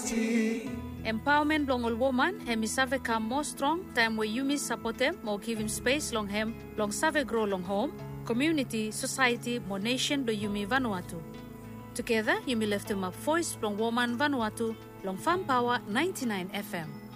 Empowerment long all woman, hemi save come more strong, time where you miss support them, more give him space long him, long save grow long home, community, society, more nation do Yumi Vanuatu. Together, Yumi lift him up voice long woman Vanuatu, long Farm Power 99 FM.